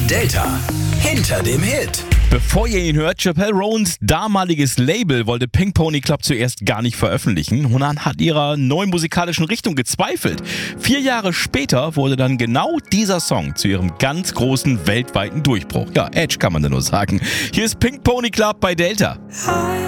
Delta. Hinter dem Hit. Bevor ihr ihn hört, Chappelle Rowans damaliges Label wollte Pink Pony Club zuerst gar nicht veröffentlichen. Hunan hat ihrer neuen musikalischen Richtung gezweifelt. 4 Jahre später wurde dann genau dieser Song zu ihrem ganz großen weltweiten Durchbruch. Ja, Edge kann man da nur sagen. Hier ist Pink Pony Club bei Delta.